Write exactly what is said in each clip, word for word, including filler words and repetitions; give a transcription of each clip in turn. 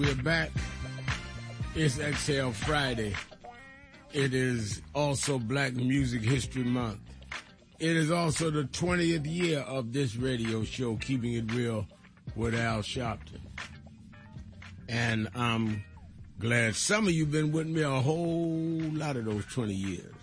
We're back. It's Exhale Friday. It is also Black Music History Month. It is also the twentieth year of this radio show, Keeping It Real with Al Sharpton. And I'm glad some of you have been with me a whole lot of those twenty years.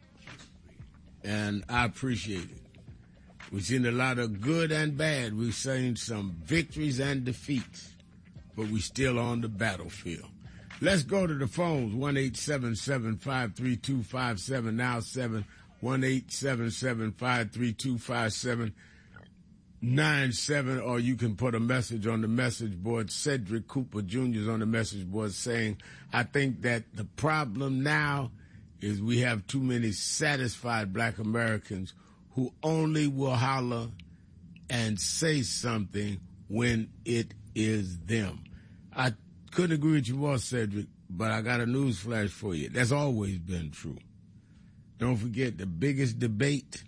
And I appreciate it. We've seen a lot of good and bad. We've seen some victories and defeats. But we still on the battlefield. Let's go to the phones. one eight seven seven, five three two, five seven, now seven. one eight seven seven, five three two, five seven nine seven. Or you can put a message on the message board. Cedric Cooper Junior is on the message board saying, I think that the problem now is we have too many satisfied Black Americans who only will holler and say something when it is them. I couldn't agree with you more, Cedric, but I got a news flash for you. That's always been true. Don't forget the biggest debate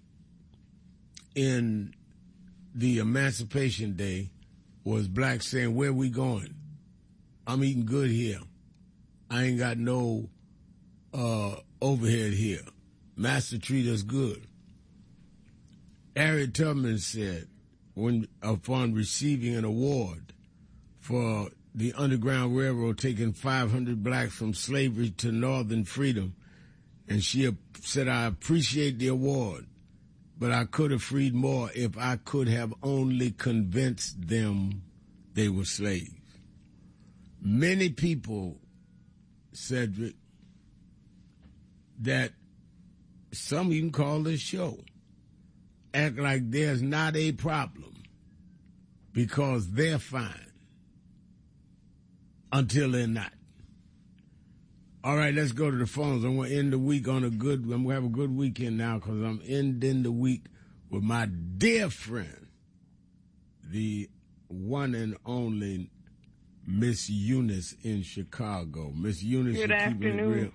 in the Emancipation Day was blacks saying, where we going? I'm eating good here. I ain't got no uh, overhead here. Master treat us good. Harriet Tubman said, when upon receiving an award for the Underground Railroad taking five hundred blacks from slavery to northern freedom, and she said, I appreciate the award, but I could have freed more if I could have only convinced them they were slaves. Many people, Cedric, that some even call this show, act like there's not a problem because they're fine until they're not. All right, let's go to the phones. I'm going to end the week on a good, I'm going to have a good weekend now because I'm ending the week with my dear friend, the one and only Miss Eunice in Chicago. Miss Eunice, good afternoon.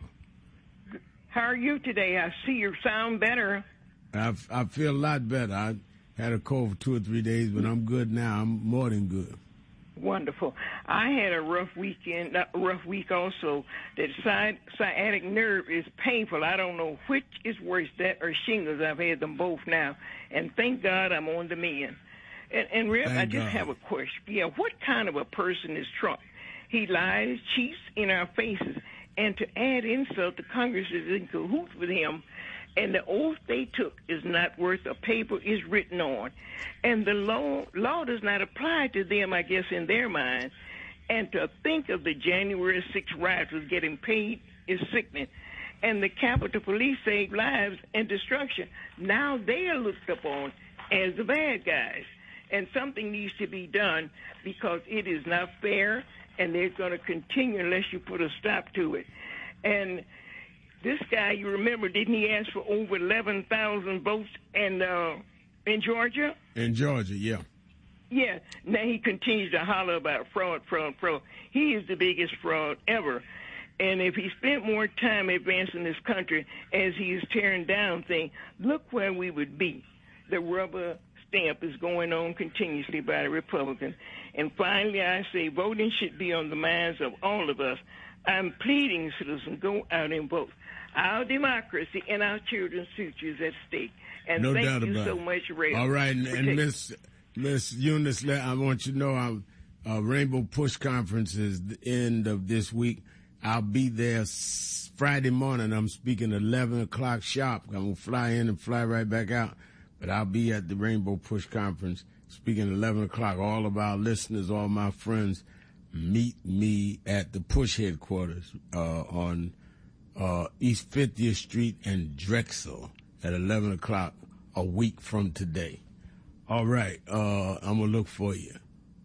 How are you today? I see you sound better. I, I feel a lot better. I had a cold for two or three days, but I'm good now. I'm more than good. Wonderful. I had a rough weekend, a rough week also. That side, sciatic nerve is painful. I don't know which is worse, that or shingles. I've had them both now. And thank God I'm on the mend. And, and Rip, I just God. have a question. Yeah, what kind of a person is Trump? He lies, cheats in our faces. And to add insult, the Congress is in cahoots with him. And the oath they took is not worth a paper is written on. And the law law does not apply to them, I guess, in their mind. And to think of the January sixth rioters getting paid is sickening. And the Capitol Police saved lives and destruction. Now they are looked upon as the bad guys. And something needs to be done because it is not fair, and they're going to continue unless you put a stop to it. And this guy, you remember, didn't he ask for over eleven thousand votes in, uh, in Georgia? In Georgia, yeah. Yeah. Now he continues to holler about fraud, fraud, fraud. He is the biggest fraud ever. And if he spent more time advancing this country as he is tearing down things, look where we would be. The rubber stamp is going on continuously by the Republicans. And finally, I say voting should be on the minds of all of us. I'm pleading, citizens, go out and vote. Our democracy and our children's future is at stake. And no thank doubt you about so it. much, Ray. All right, and, and Miss Miss Eunice, I want you to know our uh, Rainbow Push Conference is the end of this week. I'll be there Friday morning. I'm speaking at eleven o'clock sharp. I'm going to fly in and fly right back out. But I'll be at the Rainbow Push Conference speaking at eleven o'clock. All of our listeners, all my friends, meet me at the Push headquarters uh, on uh, East fiftieth Street and Drexel at eleven o'clock a week from today. All right, uh, I'm going to look for you.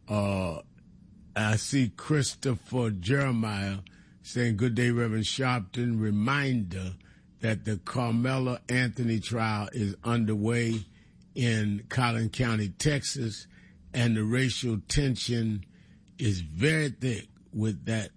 Uh, I see Christopher Jeremiah saying, good day, Reverend Sharpton. Reminder that the Carmela Anthony trial is underway in Collin County, Texas, and the racial tension is very thick with that